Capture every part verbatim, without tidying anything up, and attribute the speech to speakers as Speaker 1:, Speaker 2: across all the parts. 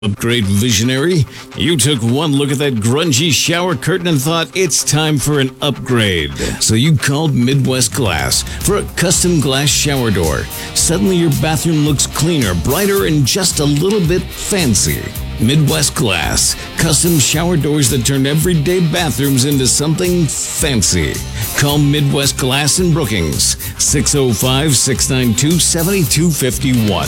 Speaker 1: Upgrade visionary, you took one look at that grungy shower curtain and thought it's time for an upgrade. So you called Midwest Glass for a custom glass shower door. Suddenly your bathroom looks cleaner, brighter, and just a little bit fancy. Midwest Glass, custom shower doors that turn everyday bathrooms into something fancy. Call Midwest Glass in Brookings, six oh five, six nine two, seven two five one.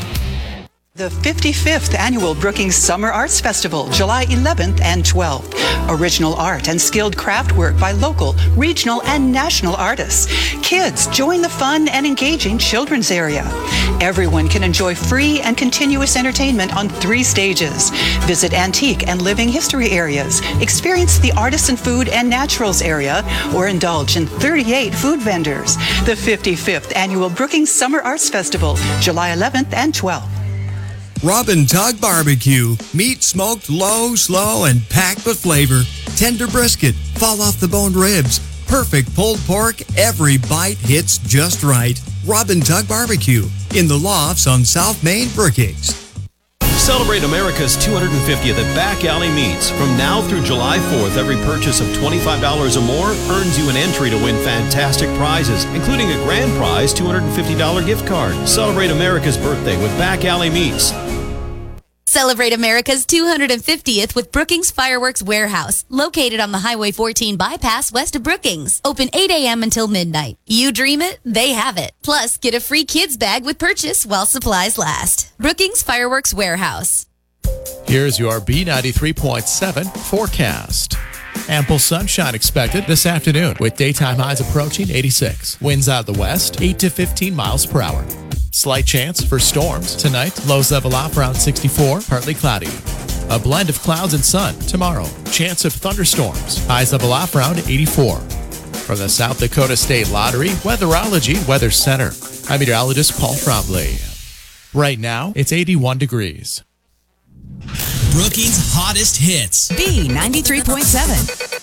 Speaker 2: The fifty-fifth Annual Brookings Summer Arts Festival, July eleventh and twelfth. Original art and skilled craft work by local, regional, and national artists. Kids, join the fun and engaging children's area. Everyone can enjoy free and continuous entertainment on three stages. Visit antique and living history areas, experience the artisan food and naturals area, or indulge in thirty-eight food vendors. The fifty-fifth Annual Brookings Summer Arts Festival, July eleventh and twelfth.
Speaker 3: Robin Tug Barbecue. Meat smoked low, slow, and packed with flavor. Tender brisket, fall off the bone ribs. Perfect pulled pork, every bite hits just right. Robin Tug Barbecue in the Lofts on South Main, Brookings.
Speaker 4: Celebrate America's two hundred fiftieth at Back Alley Meats. From now through July fourth, every purchase of twenty-five dollars or more earns you an entry to win fantastic prizes, including a grand prize two hundred fifty dollars gift card. Celebrate America's birthday with Back Alley Meats.
Speaker 5: Celebrate America's two hundred fiftieth with Brookings Fireworks Warehouse, located on the Highway fourteen bypass west of Brookings. Open eight a.m. until midnight. You dream it, they have it. Plus, get a free kids bag with purchase while supplies last. Brookings Fireworks Warehouse.
Speaker 6: Here's your B ninety-three point seven forecast. Ample sunshine expected this afternoon with daytime highs approaching eighty-six. Winds out of the west, eight to fifteen miles per hour. Slight chance for storms tonight. Lows level off around sixty-four, partly cloudy. A blend of clouds and sun tomorrow. Chance of thunderstorms. Highs level off around eighty-four. From the South Dakota State Lottery Weatherology Weather Center, I'm meteorologist Paul Trombley. Right now, it's eighty-one degrees.
Speaker 7: Brookings' hottest hits.
Speaker 8: B ninety-three point seven.